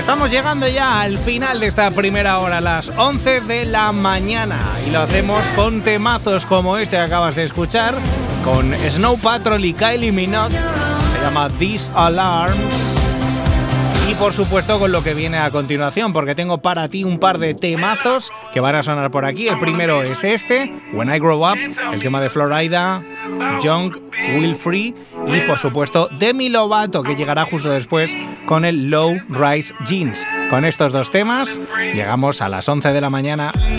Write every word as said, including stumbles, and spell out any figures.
Estamos llegando ya al final de esta primera hora, a las once de la mañana, y lo hacemos con temazos como este que acabas de escuchar, con Snow Patrol y Kylie Minogue. Se llama These Alarms. Y por supuesto con lo que viene a continuación, porque tengo para ti un par de temazos que van a sonar por aquí. El primero es este, When I Grow Up, el tema de Florida, Young, Will Free, y por supuesto Demi Lovato, que llegará justo después con el Low Rise Jeans. Con estos dos temas llegamos a las once de la mañana.